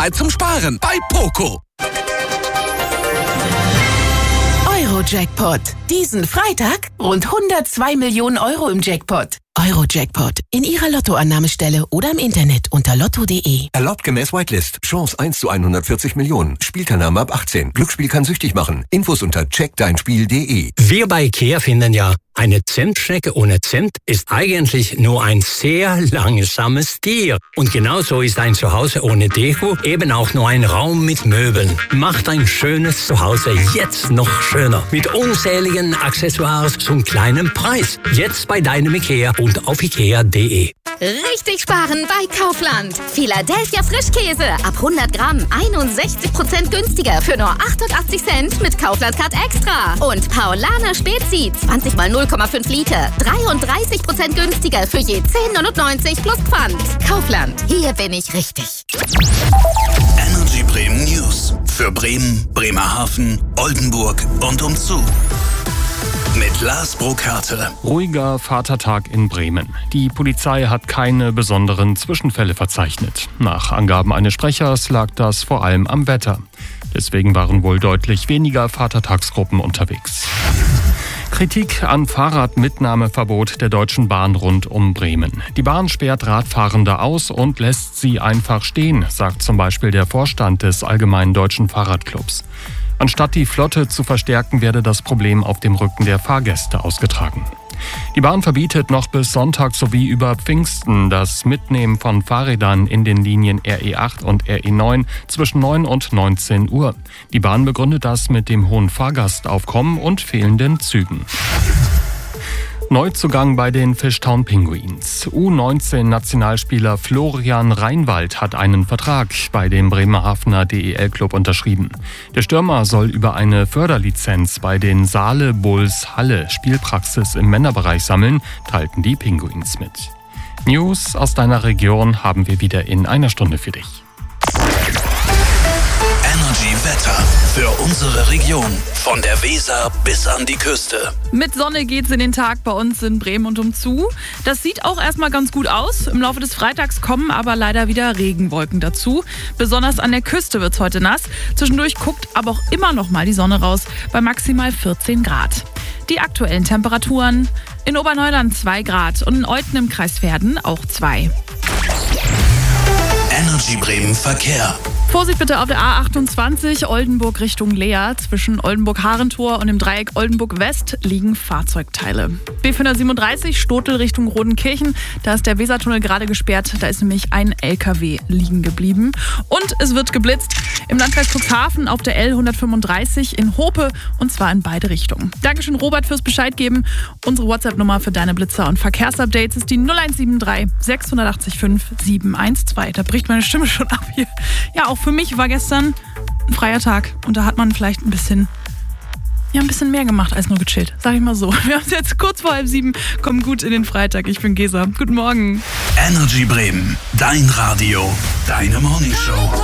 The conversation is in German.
Zeit zum Sparen bei Poco. Euro-Jackpot. Diesen Freitag rund 102 Millionen Euro im Jackpot. Euro-Jackpot. In Ihrer Lottoannahmestelle oder im Internet unter lotto.de. Erlaubt gemäß Whitelist. Chance 1 zu 140 Millionen. Spielteilnahme ab 18. Glücksspiel kann süchtig machen. Infos unter checkdeinspiel.de. Wir bei IKEA finden ja, eine Zimtschnecke ohne Zimt ist eigentlich nur ein sehr langsames Tier. Und genauso ist ein Zuhause ohne Deko eben auch nur ein Raum mit Möbeln. Macht ein schönes Zuhause jetzt noch schöner. Mit unzähligen Accessoires zum kleinen Preis. Jetzt bei deinem IKEA und auf ikea.de. Richtig sparen bei Kaufland. Philadelphia Frischkäse ab 100 Gramm 61% günstiger für nur 88 Cent mit Kaufland-Card Extra. Und Paulaner Spezi 20 mal 0,5 Liter 33% günstiger für je 10,99 plus Pfand. Kaufland, hier bin ich richtig. Energy Bremen News. Für Bremen, Bremerhaven, Oldenburg und umzu. Mit Lars Brokarte. Ruhiger Vatertag in Bremen. Die Polizei hat keine besonderen Zwischenfälle verzeichnet. Nach Angaben eines Sprechers lag das vor allem am Wetter. Deswegen waren wohl deutlich weniger Vatertagsgruppen unterwegs. Kritik an Fahrradmitnahmeverbot der Deutschen Bahn rund um Bremen. Die Bahn sperrt Radfahrende aus und lässt sie einfach stehen, sagt zum Beispiel der Vorstand des Allgemeinen Deutschen Fahrradclubs. Anstatt die Flotte zu verstärken, werde das Problem auf dem Rücken der Fahrgäste ausgetragen. Die Bahn verbietet noch bis Sonntag sowie über Pfingsten das Mitnehmen von Fahrrädern in den Linien RE8 und RE9 zwischen 9 und 19 Uhr. Die Bahn begründet das mit dem hohen Fahrgastaufkommen und fehlenden Zügen. Neuzugang bei den Fishtown Pinguins. U19-Nationalspieler Florian Reinwald hat einen Vertrag bei dem Bremerhavener DEL-Club unterschrieben. Der Stürmer soll über eine Förderlizenz bei den Saale Bulls Halle Spielpraxis im Männerbereich sammeln, teilten die Pinguins mit. News aus deiner Region haben wir wieder in einer Stunde für dich. Energy Wetter für unsere Region. Von der Weser bis an die Küste. Mit Sonne geht's in den Tag bei uns in Bremen und umzu. Das sieht auch erstmal ganz gut aus. Im Laufe des Freitags kommen aber leider wieder Regenwolken dazu. Besonders an der Küste wird's heute nass. Zwischendurch guckt aber auch immer noch mal die Sonne raus bei maximal 14 Grad. Die aktuellen Temperaturen: in Oberneuland 2 Grad und in Euthen im Kreis Verden auch 2. Energy Bremen Verkehr. Vorsicht bitte auf der A28 Oldenburg Richtung Leer. Zwischen Oldenburg-Harentor und dem Dreieck Oldenburg-West liegen Fahrzeugteile. B437 Stotel Richtung Rodenkirchen. Da ist der Wesertunnel gerade gesperrt. Da ist nämlich ein LKW liegen geblieben. Und es wird geblitzt im Landkreis Cuxhaven auf der L135 in Hope, und zwar in beide Richtungen. Dankeschön Robert fürs Bescheid geben. Unsere WhatsApp-Nummer für deine Blitzer und Verkehrsupdates ist die 0173 685 712. Da bricht meine Stimme schon ab hier. Ja, auch für mich war gestern ein freier Tag und da hat man vielleicht ein bisschen mehr gemacht als nur gechillt. Sag ich mal so. Wir haben es jetzt kurz vor 6:30. Kommen gut in den Freitag. Ich bin Gesa. Guten Morgen. Energy Bremen. Dein Radio. Deine Morningshow.